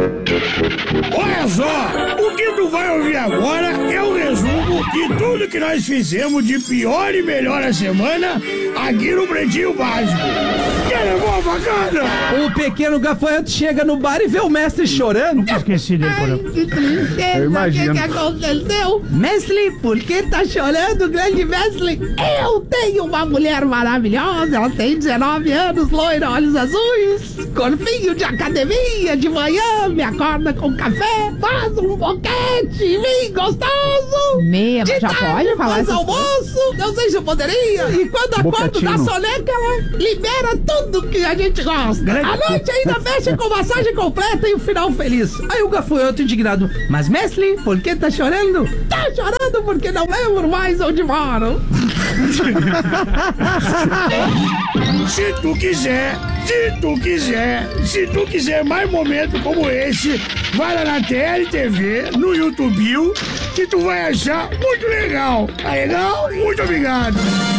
Olha só, o que tu vai ouvir agora é um resumo de tudo que nós fizemos de pior e melhor a semana aqui no Pretinho Básico. Que levou a facada? O pequeno gafanhoto chega no bar e vê o mestre chorando. Nunca esqueci dele, Ai, que tristeza. Eu imagino. O que aconteceu? Mestre, por que tá chorando, grande mestre? Eu tenho uma mulher maravilhosa. Ela tem 19 anos, loira, olhos azuis, corpinho de academia. De manhã me acorda com café, faz um boquete em mim gostoso. Meia, De já tarde pode falar faz essas almoço, não sei se eu poderia. E quando acordo da soneca, ela libera tudo que a gente gosta. À noite ainda fecha com massagem completa e um final feliz. Aí o gafanhoto indignado: mas mestre, por que tá chorando? Tá chorando porque não lembro mais onde moro. Se tu quiser mais momentos como esse, vai lá na TLTV, no YouTube, que tu vai achar muito legal. Tá legal? Muito obrigado.